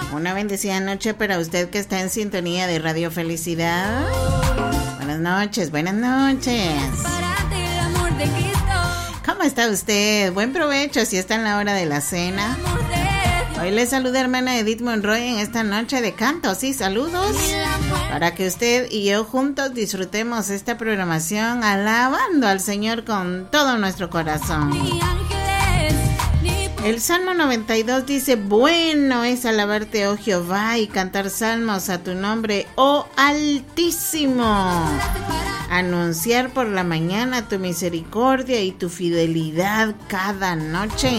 Una bendecida noche para usted que está en sintonía de Radio Felicidad. Buenas noches, buenas noches. ¿Cómo está usted? Buen provecho si está en la hora de la cena. Hoy le saluda hermana Edith Monroy en esta noche de canto. Sí, saludos. Para que usted y yo juntos disfrutemos esta programación alabando al Señor con todo nuestro corazón. El Salmo 92 dice: bueno es alabarte, oh Jehová, y cantar salmos a tu nombre, oh Altísimo. Anunciar por la mañana tu misericordia y tu fidelidad cada noche.